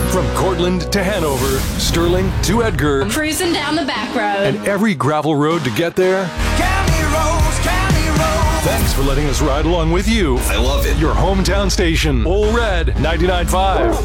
From Cortland to Hanover, Sterling to Edgar, cruising down the back road, and every gravel road to get there. County roads, county roads. Thanks for letting us ride along with you. I love it. Your hometown station, Ole Red 99.5.